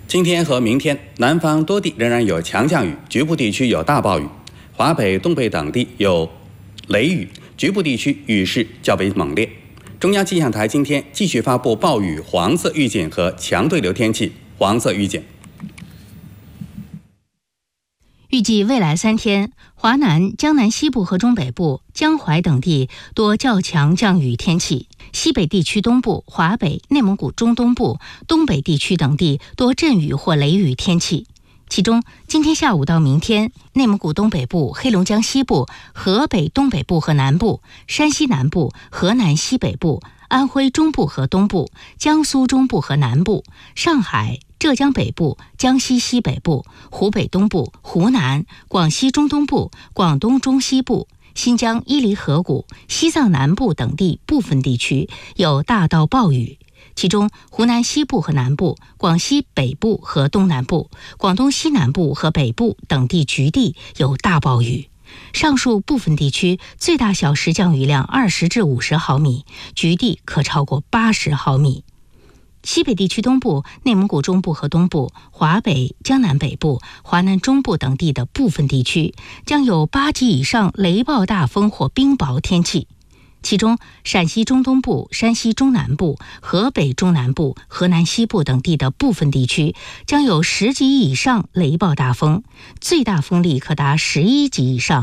今天和明天，南方多地仍然有强降雨，局部地区有大暴雨，华北、东北等地有雷雨，局部地区雨势较为猛烈。中央气象台今天继续发布暴雨黄色预警和强对流天气黄色预警。 预计未来3天，华南、江南西部和中北部、江淮等地多较强降雨天气，西北地区东部、华北、内蒙古中东部、东北地区等地多阵雨或雷雨天气。其中，今天下午到明天，内蒙古东北部、黑龙江西部、河北东北部和南部、山西南部、河南西北部、安徽中部和东部、江苏中部和南部、上海、浙江北部、江西西北部、湖北东部、湖南、广西中东部、广东中西部、新疆伊犁河谷、西藏南部等地部分地区有大到暴雨，其中湖南西部和南部、广西北部和东南部、广东西南部和北部等地局地有大暴雨。上述部分地区最大小时降雨量20至50毫米，局地可超过80毫米。西北地区东部、内蒙古中部和东部、华北、江南北部、华南中部等地的部分地区将有8级以上雷暴大风或冰雹天气，其中陕西中东部、山西中南部、河北中南部、河南西部等地的部分地区将有10级以上雷暴大风，最大风力可达11级以上。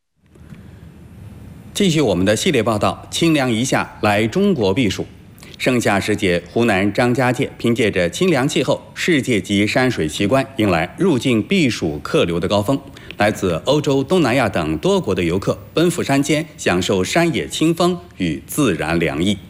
继续我们的系列报道，清凉一下来中国避暑。盛夏时节，湖南张家界凭借着清凉气候、世界级山水奇观，迎来入境避暑客流的高峰。来自欧洲、东南亚等多国的游客奔赴山间，享受山野清风与自然凉意。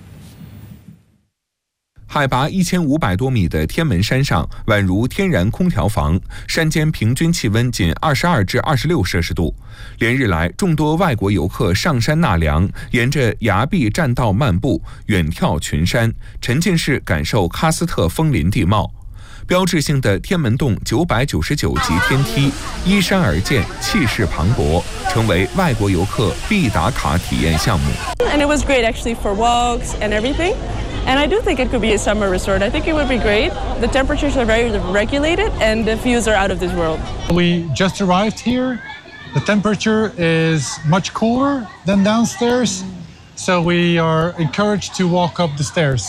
海拔1500多米的天门山上宛如天然空调房，山间平均气温仅22至26摄氏度。连日来，众多外国游客上山纳凉，沿着崖壁栈道漫步，远眺群山，沉浸式感受喀斯特枫林地貌。标志性的天门洞999级天梯依山而建，气势磅礴，成为外国游客必打卡体验项目。 And it was great actually for walks and everything. And I do think it could be a summer resort. I think it would be great. The temperatures are very regulated and the views are out of this world. We just arrived here. The temperature is much cooler than downstairs. So we are encouraged to walk up the stairs.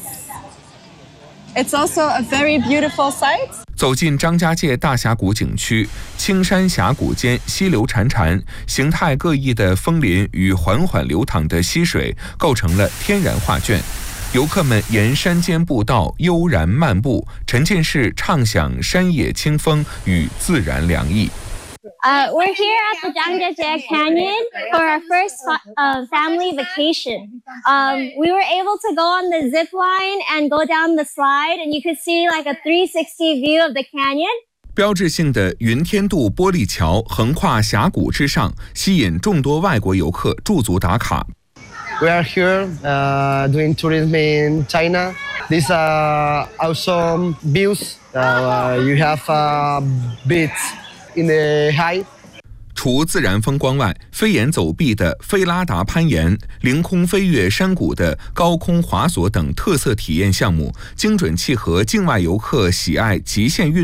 It's also a very beautiful site. 走进张家界大峡谷景区，青山峡谷间溪流潺潺，形态各异的枫林与缓缓流淌的溪水构成了天然画卷。游客们沿山间步道悠然漫步，沉浸式畅享山野清风与自然凉意。 We're here at the Zhangjiajie Canyon for our first family vacation. We were able to go on the zip line and go down the slide, and you could see like a 360 view of the canyon. 标志性的云天渡玻璃桥横跨峡谷之上，吸引众多外国游客驻足打卡。 We are here doing tourism in China. These are awesome views. You have beach in the high. 除自然风光外，飞檐走壁的菲拉达攀岩、凌空飞越山谷的高空滑索等特色体验项目，精准契合境外游客喜爱极限运